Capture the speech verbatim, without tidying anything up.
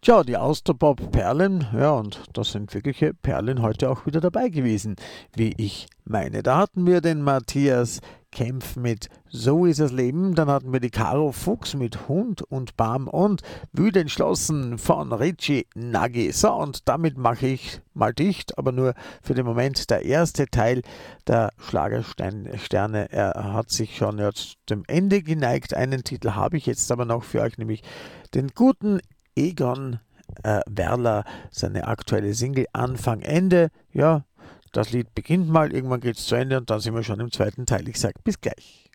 Tja, die Austropop-Perlen, ja, und da sind wirkliche Perlen heute auch wieder dabei gewesen, wie ich meine. Da hatten wir den Matthias Kempf mit So ist das Leben, dann hatten wir die Caro Fuchs mit Hund und Bam und Wüde entschlossen von Richie Nagy. So, und damit mache ich mal dicht, aber nur für den Moment der erste Teil der Schlagersterne. Er hat sich schon jetzt dem Ende geneigt. Einen Titel habe ich jetzt aber noch für euch, nämlich den guten Egon äh, Werler, seine aktuelle Single Anfang Ende. Ja, das Lied beginnt mal, irgendwann geht es zu Ende und dann sind wir schon im zweiten Teil. Ich sage bis gleich.